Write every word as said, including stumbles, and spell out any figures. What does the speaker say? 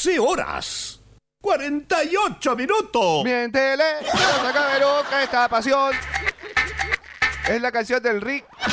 doce horas. cuarenta y ocho minutos. Miéntele, no se acabe nunca esta pasión. Es la canción del Rick